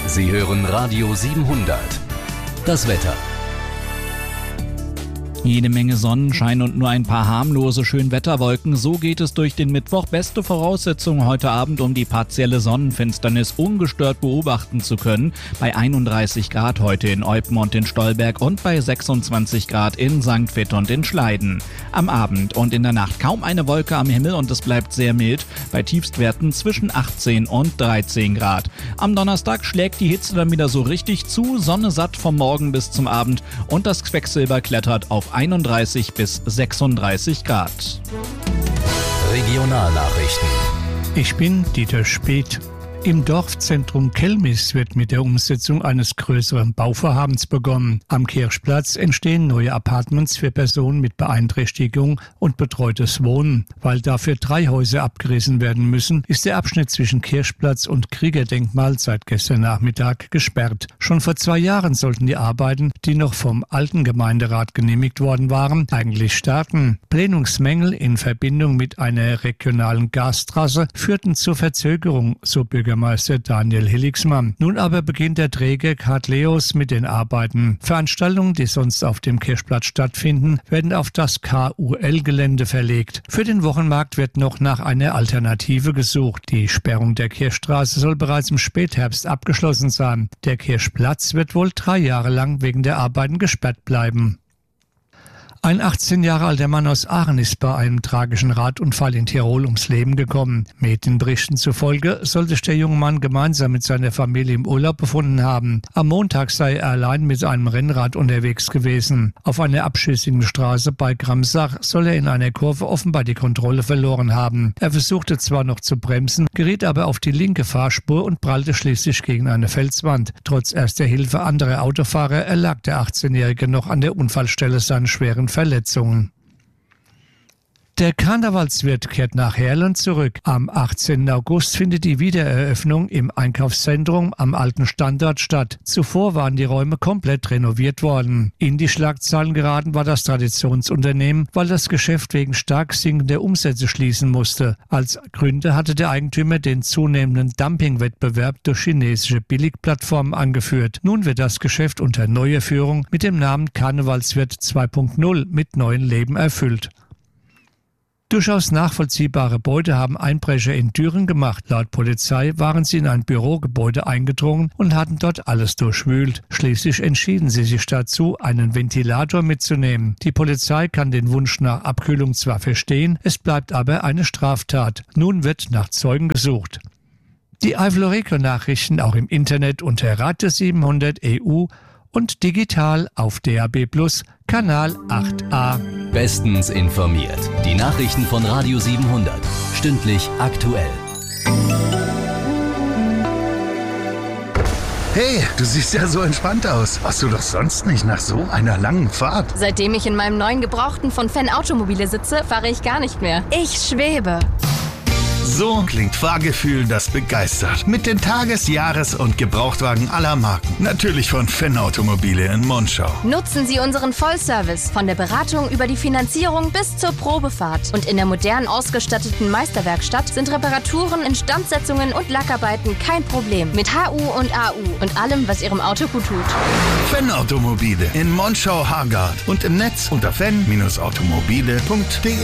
Sie hören Radio 700. Das Wetter. Jede Menge Sonnenschein und nur ein paar harmlose Schönwetterwolken. So geht es durch den Mittwoch. Beste Voraussetzungen heute Abend, um die partielle Sonnenfinsternis ungestört beobachten zu können. Bei 31 Grad heute in Eupen und in Stolberg und bei 26 Grad in St. Vith und in Schleiden. Am Abend und in der Nacht kaum eine Wolke am Himmel und es bleibt sehr mild. Bei Tiefstwerten zwischen 18 und 13 Grad. Am Donnerstag schlägt die Hitze dann wieder so richtig zu. Sonne satt vom Morgen bis zum Abend und das Quecksilber klettert auf 31 bis 36 Grad. Regionalnachrichten. Ich bin Dieter Speth. Im Dorfzentrum Kelmis wird mit der Umsetzung eines größeren Bauvorhabens begonnen. Am Kirchplatz entstehen neue Appartements für Personen mit Beeinträchtigung und betreutes Wohnen. Weil dafür 3 Häuser abgerissen werden müssen, ist der Abschnitt zwischen Kirchplatz und Kriegerdenkmal seit gestern Nachmittag gesperrt. Schon vor 2 Jahren sollten die Arbeiten, die noch vom alten Gemeinderat genehmigt worden waren, eigentlich starten. Planungsmängel in Verbindung mit einer regionalen Gastrasse führten zur Verzögerung, so Bürgermeister Daniel Hilligsmann. Nun aber beginnt der Träger Cartleos mit den Arbeiten. Veranstaltungen, die sonst auf dem Kirchplatz stattfinden, werden auf das KUL-Gelände verlegt. Für den Wochenmarkt wird noch nach einer Alternative gesucht. Die Sperrung der Kirchstraße soll bereits im Spätherbst abgeschlossen sein. Der Kirchplatz wird wohl 3 Jahre lang wegen der Arbeiten gesperrt bleiben. Ein 18 Jahre alter Mann aus Aachen ist bei einem tragischen Radunfall in Tirol ums Leben gekommen. Medienberichten zufolge soll sich der junge Mann gemeinsam mit seiner Familie im Urlaub befunden haben. Am Montag sei er allein mit einem Rennrad unterwegs gewesen. Auf einer abschüssigen Straße bei Gramsach soll er in einer Kurve offenbar die Kontrolle verloren haben. Er versuchte zwar noch zu bremsen, geriet aber auf die linke Fahrspur und prallte schließlich gegen eine Felswand. Trotz erster Hilfe anderer Autofahrer erlag der 18-Jährige noch an der Unfallstelle seinen schweren Verletzungen. Der Karnevalswirt kehrt nach Heerlen zurück. Am 18. August findet die Wiedereröffnung im Einkaufszentrum am alten Standort statt. Zuvor waren die Räume komplett renoviert worden. In die Schlagzeilen geraten war das Traditionsunternehmen, weil das Geschäft wegen stark sinkender Umsätze schließen musste. Als Gründe hatte der Eigentümer den zunehmenden Dumpingwettbewerb durch chinesische Billigplattformen angeführt. Nun wird das Geschäft unter neuer Führung mit dem Namen Karnevalswirt 2.0 mit neuem Leben erfüllt. Durchaus nachvollziehbare Beute haben Einbrecher in Düren gemacht. Laut Polizei waren sie in ein Bürogebäude eingedrungen und hatten dort alles durchwühlt. Schließlich entschieden sie sich dazu, einen Ventilator mitzunehmen. Die Polizei kann den Wunsch nach Abkühlung zwar verstehen, es bleibt aber eine Straftat. Nun wird nach Zeugen gesucht. Die Eifel-Region-Nachrichten auch im Internet unter Radio 700 EU und digital auf DAB+ Kanal 8a. Bestens informiert. Die Nachrichten von Radio 700. Stündlich aktuell. Hey, du siehst ja so entspannt aus. Warst du doch sonst nicht nach so einer langen Fahrt? Seitdem ich in meinem neuen Gebrauchten von Fan Automobile sitze, fahre ich gar nicht mehr. Ich schwebe. So klingt Fahrgefühl, das begeistert. Mit den Tages-, Jahres- und Gebrauchtwagen aller Marken. Natürlich von Fan Automobile in Monschau. Nutzen Sie unseren Vollservice von der Beratung über die Finanzierung bis zur Probefahrt. Und in der modern ausgestatteten Meisterwerkstatt sind Reparaturen, Instandsetzungen und Lackarbeiten kein Problem. Mit HU und AU und allem, was Ihrem Auto gut tut. Fan Automobile in Monschau-Hargard und im Netz unter fan-automobile.de.